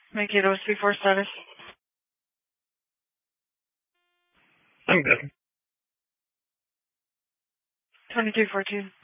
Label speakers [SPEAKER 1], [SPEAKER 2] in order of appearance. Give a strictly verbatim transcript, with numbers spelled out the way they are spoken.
[SPEAKER 1] Make it O C four status.
[SPEAKER 2] I'm good.
[SPEAKER 1] twenty-two fourteen.